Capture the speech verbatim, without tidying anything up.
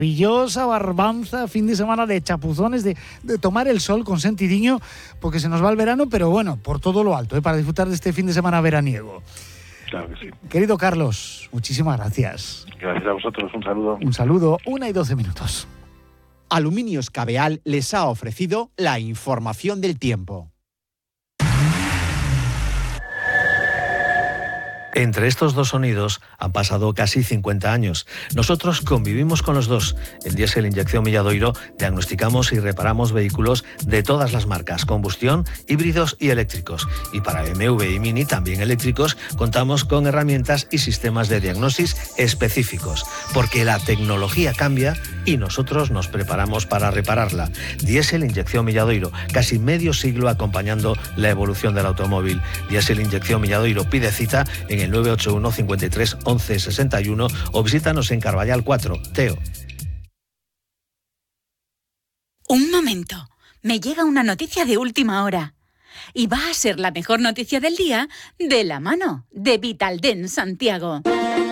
Maravillosa Barbanza, fin de semana de chapuzones, de, de tomar el sol con sentidiño, porque se nos va el verano, pero bueno, por todo lo alto, ¿eh? Para disfrutar de este fin de semana veraniego. Claro que sí. Querido Carlos, muchísimas gracias. Gracias a vosotros, un saludo. Un saludo, una y doce minutos. Aluminios Cabeal les ha ofrecido la información del tiempo. Entre estos dos sonidos han pasado casi cincuenta años. Nosotros convivimos con los dos. En Diesel Inyección Milladoiro diagnosticamos y reparamos vehículos de todas las marcas, combustión, híbridos y eléctricos. Y para B M W y Mini, también eléctricos, contamos con herramientas y sistemas de diagnosis específicos. Porque la tecnología cambia y nosotros nos preparamos para repararla. Diesel Inyección Milladoiro, casi medio siglo acompañando la evolución del automóvil. Diesel Inyección Milladoiro, pide cita en el nueve ocho uno, cincuenta y tres, once, sesenta y uno o visítanos en Carballal cuatro, Teo. Un momento, me llega una noticia de última hora. Y va a ser la mejor noticia del día de la mano de Vitaldent Santiago.